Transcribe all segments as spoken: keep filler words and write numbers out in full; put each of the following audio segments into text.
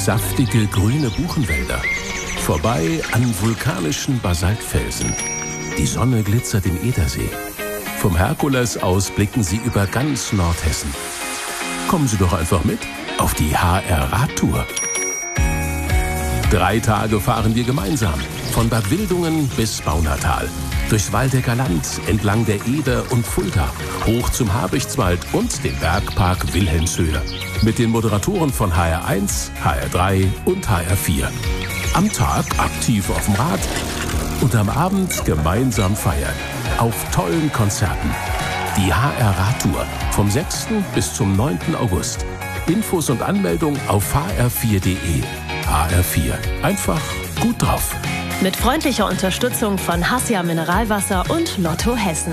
saftige grüne Buchenwälder, vorbei an vulkanischen Basaltfelsen. Die Sonne glitzert im Edersee. Vom Herkules aus blicken Sie über ganz Nordhessen. Kommen Sie doch einfach mit auf die H R-Radtour. Drei Tage fahren wir gemeinsam, von Bad Wildungen bis Baunatal. Durchs Waldecker Land, entlang der Eder und Fulda, hoch zum Habichtswald und den Bergpark Wilhelmshöhe. Mit den Moderatoren von H R eins, H R drei und H R vier. Am Tag aktiv auf dem Rad und am Abend gemeinsam feiern. Auf tollen Konzerten. Die H R-Radtour vom sechsten bis zum neunten August. Infos und Anmeldung auf h r vier punkt de. H R vier. Einfach gut drauf. Mit freundlicher Unterstützung von Hassia Mineralwasser und Lotto Hessen.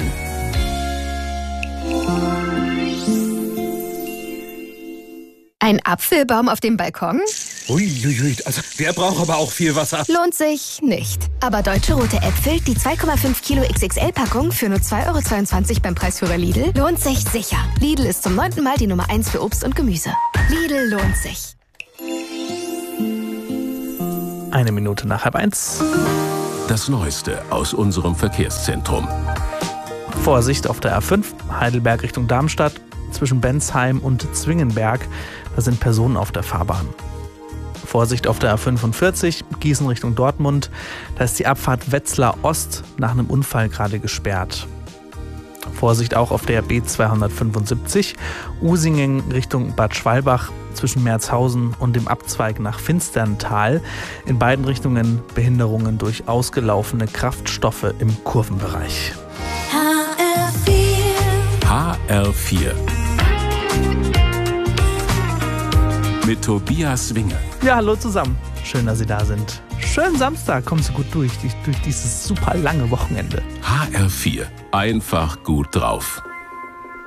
Ein Apfelbaum auf dem Balkon? Uiuiui, also der braucht aber auch viel Wasser. Lohnt sich nicht. Aber Deutsche Rote Äpfel, die zwei Komma fünf Kilo X X L-Packung für nur zwei Euro zweiundzwanzig beim Preisführer Lidl, lohnt sich sicher. Lidl ist zum neunten Mal die Nummer eins für Obst und Gemüse. Lidl lohnt sich. Eine Minute nach halb eins. Das Neueste aus unserem Verkehrszentrum. Vorsicht auf der A fünf, Heidelberg Richtung Darmstadt, zwischen Bensheim und Zwingenberg. Da sind Personen auf der Fahrbahn. Vorsicht auf der A fünfundvierzig, Gießen Richtung Dortmund. Da ist die Abfahrt Wetzlar Ost nach einem Unfall gerade gesperrt. Vorsicht auch auf der B zweihundertfünfundsiebzig, Usingen Richtung Bad Schwalbach zwischen Merzhausen und dem Abzweig nach Finsterntal. In beiden Richtungen Behinderungen durch ausgelaufene Kraftstoffe im Kurvenbereich. H R vier. H R vier. Mit Tobias Winge. Ja, hallo zusammen. Schön, dass Sie da sind. Schönen Samstag, kommen Sie gut durch, durch, durch dieses super lange Wochenende. H R vier. Einfach gut drauf.